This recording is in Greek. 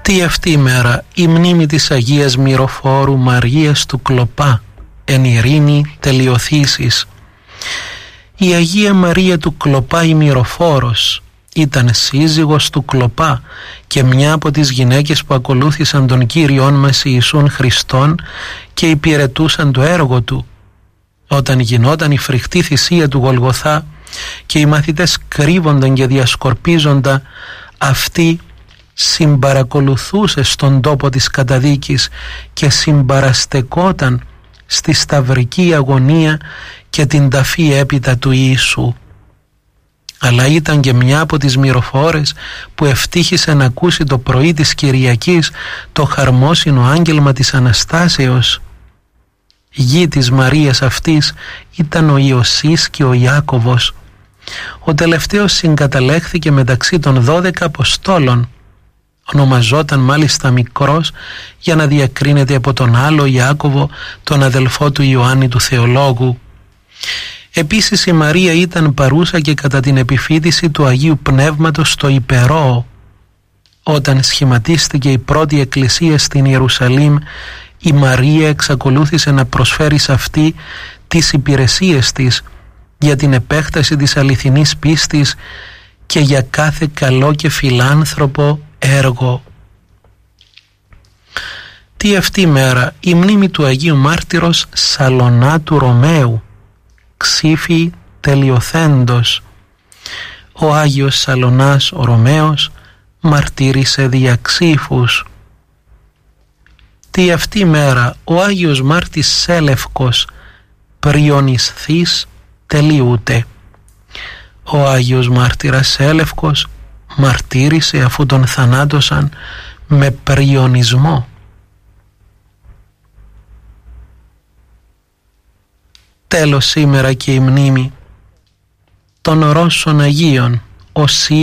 Τι αυτή η μέρα η μνήμη της Αγίας Μυροφόρου Μαρίας του Κλοπά, εν ειρήνη τελειωθήσεις. Η Αγία Μαρία του Κλοπά η Μυροφόρος ήταν σύζυγος του Κλοπά και μια από τις γυναίκες που ακολούθησαν τον Κύριόν μας Ιησούν Χριστόν και υπηρετούσαν το έργο του. Όταν γινόταν η φρικτή θυσία του Γολγοθά και οι μαθητές κρύβονταν και διασκορπίζονταν, αυτή συμπαρακολουθούσε στον τόπο της καταδίκης και συμπαραστεκόταν στη σταυρική αγωνία και την ταφή έπειτα του Ιησού. Αλλά ήταν και μια από τις μυροφόρες που ευτύχησε να ακούσει το πρωί της Κυριακής το χαρμόσυνο άγγελμα της Αναστάσεως. Γη της Μαρίας αυτής ήταν ο Ιωσής και ο Ιάκωβος. Ο τελευταίος συγκαταλέχθηκε μεταξύ των 12 Αποστόλων. Ονομαζόταν μάλιστα Μικρός για να διακρίνεται από τον άλλο Ιάκωβο, τον αδελφό του Ιωάννη του Θεολόγου. Επίσης η Μαρία ήταν παρούσα και κατά την επιφύτηση του Αγίου Πνεύματος στο Υπερό. Όταν σχηματίστηκε η πρώτη εκκλησία στην Ιερουσαλήμ, η Μαρία εξακολούθησε να προσφέρει σε αυτή τις υπηρεσίες της για την επέκταση της αληθινής πίστης και για κάθε καλό και φιλάνθρωπο έργο. Τι αυτή η μέρα η μνήμη του Αγίου Μάρτυρος Σαλονάτου Ρωμαίου, ξύφη τελειωθέντος. Ο Άγιος Σαλονάς ο Ρωμαίος μαρτύρησε δια ξύφους. Τι αυτή η μέρα ο Άγιος Μάρτης Σέλευκος πριονισθής τελειούται. Ο Άγιος Μάρτυρας Σέλευκος μαρτύρησε αφού τον θανάτωσαν με πριονισμό. Τέλος σήμερα και η μνήμη των Ρώσων Αγίων,